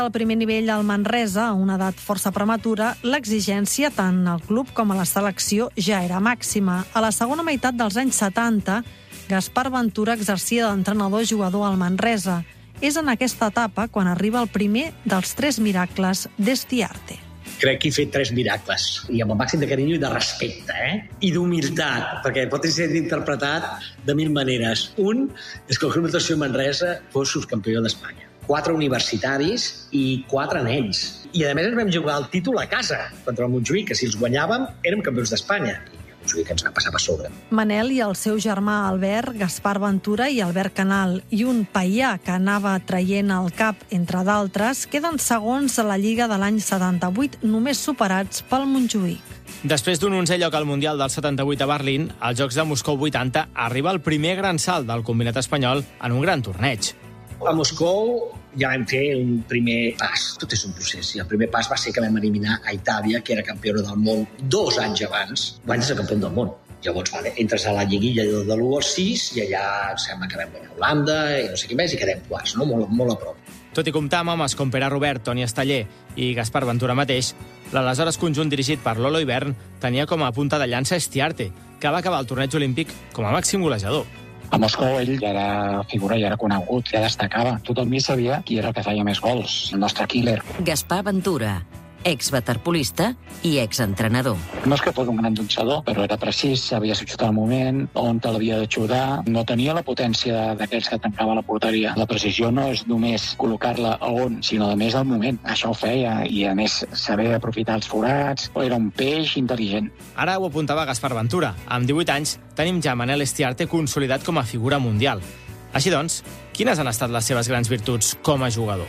Al primer nivell al Manresa, a una edat força prematura, l'exigència tant al club com a la selecció ja era màxima. A la segona meitat dels anys 70, Gaspar Ventura exercia d'entrenador-jugador al Manresa. És en aquesta etapa quan arriba el primer dels 3 miracles d'Estiarte. Crec que he fet 3 miracles, i amb el màxim de carinyo i de respecte, i d'humilitat, perquè pot ser interpretat de 1000 maneres. Un és que el Club Natació Manresa fos subcampió d'Espanya. 4 universitaris i 4 nens. I a més ens vam jugar el títol a casa contra el Montjuïc, que si els guanyàvem érem campions d'Espanya. El Montjuïc ens va passar per sobre. Manel i el seu germà Albert, Gaspar Ventura i Albert Canal, i un paià que anava traient al cap, entre d'altres, queden segons a la Lliga de l'any 78, només superats pel Montjuïc. Després d'un 11è lloc al Mundial del 78 a Berlín, als Jocs de Moscou 80 arriba el primer gran salt del combinat espanyol en un gran torneig. A Moscou ja vam fer un primer pas. Tot és un procés. I el primer pas va ser que vam eliminar a Itàlia, que era campiona del món 2 anys abans. Guanyes el campió del món. Llavors, entres a la lliguilla de l'1 al 6 i allà sembla que vam guanyar Holanda i no sé què més i quedem quarts, no? Molt a prop. Tot i comptar amb homes com Pere Robert, Toni Esteller i Gaspar Ventura mateix, l'aleshores conjunt dirigit per Lolo Ibern tenia com a punta de llança Estiarte, que va acabar el torneig olímpic com a màxim golejador. A Moscou ell ja era figura, ja era conegut, ja destacava. Tothom hi sabia qui era el que feia més gols, el nostre killer. Gaspar Ventura, ex-waterpolista i ex-entrenador. No és que fos un gran llançador, però era precís, sabia xutar al moment, on te l'havia de xutar. No tenia la potència d'aquells que tancava la porteria. La precisió no és només col·locar-la a on, sinó a més al moment. Això ho feia, i a més saber aprofitar els forats. Era un peix intel·ligent. Ara ho apuntava Gaspar Ventura. Amb 18 anys tenim ja Manel Estiarte consolidat com a figura mundial. Així doncs, quines han estat les seves grans virtuts com a jugador?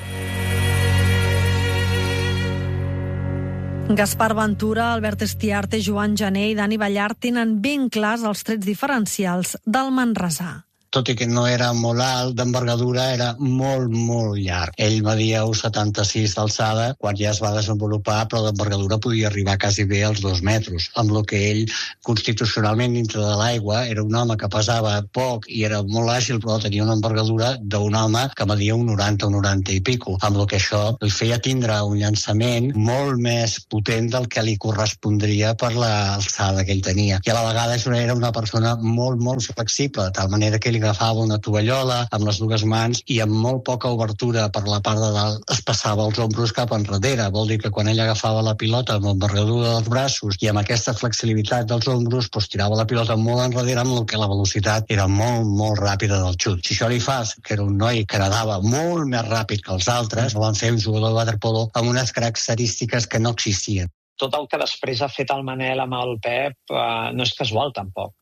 Gaspar Ventura, Albert Estiarte, Joan Jané i Dani Ballart tenen ben clars els trets diferencials del manresà. Tot i que no era molt alt, d'envergadura era molt llarg. Ell media 1,76 d'alçada, quan ja es va desenvolupar, però d'envergadura podia arribar quasi bé als 2 metres. Amb el que ell, constitucionalment dintre de l'aigua, era un home que pesava poc i era molt àgil, però tenia una envergadura d'un home que media un 90 i pico. Amb el que això li feia tindre un llançament molt més potent del que li correspondria per l'alçada que ell tenia. I a la vegada era una persona molt flexible, de tal manera que ell agafava una tovallola amb les 2 mans i amb molt poca obertura per la part de dalt es passava els ombros cap enrere. Vol dir que quan ell agafava la pilota amb l'envergadura dels braços i amb aquesta flexibilitat dels ombros, tirava la pilota molt enrere, amb el que la velocitat era molt ràpida del xut. Si això li fas, que era un noi que nedava molt més ràpid que els altres, el van fer un jugador de waterpolo amb unes característiques que no existien. Tot el que després ha fet el Manel amb el Pep no és casual, tampoc.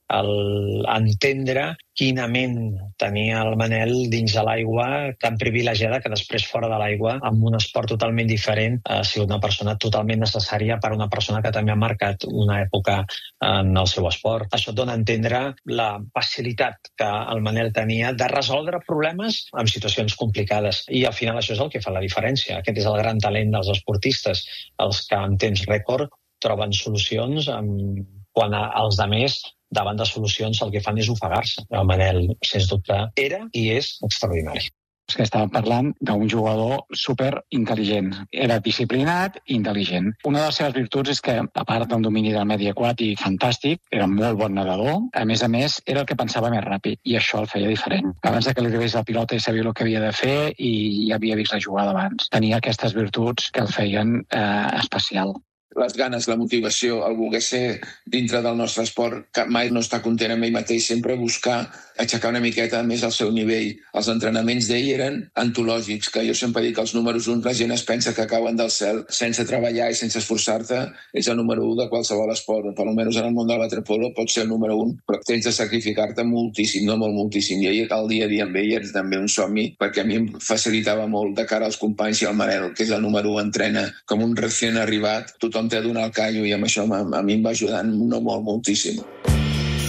Entendre quina ment tenia el Manel dins de l'aigua, tan privilegiada que després fora de l'aigua, amb un esport totalment diferent, ha sigut una persona totalment necessària per a una persona que també ha marcat una època en el seu esport. Això et dona a entendre la facilitat que el Manel tenia de resoldre problemes en situacions complicades. I al final això és el que fa la diferència. Aquest és el gran talent dels esportistes, els que en temps rècord troben solucions quan els altres davant de solucions el que fan és ofegar-se. El Manel, sens dubte, era i és extraordinari. És que estàvem parlant d'un jugador superintel·ligent. Era disciplinat i intel·ligent. Una de les seves virtuts és que, a part d'un domini del medi aquàtic fantàstic, era molt bon nedador, a més, era el que pensava més ràpid, i això el feia diferent. Abans que li arribés la pilota i sabia el que havia de fer i ja havia vist la jugada abans. Tenia aquestes virtuts que el feien especial. Les ganes, la motivació, el voler ser dintre del nostre esport, que mai no està content amb ell mateix, sempre buscar aixecar una miqueta més el seu nivell. Els entrenaments d'ell eren antològics, que jo sempre dic que els números 1 la gent es pensa que cauen del cel sense treballar i sense esforçar-te. És el número 1 de qualsevol esport, per almenys en el món del waterpolo pot ser el número 1, però tens de sacrificar-te moltíssim, no moltíssim. I el dia a dia amb ell és també un somni, perquè a mi em facilitava molt de cara als companys i al Manel, que és el número 1, entrena com un recient arribat, tothom té de donar el callo i amb això a mi em va ajudar moltíssim.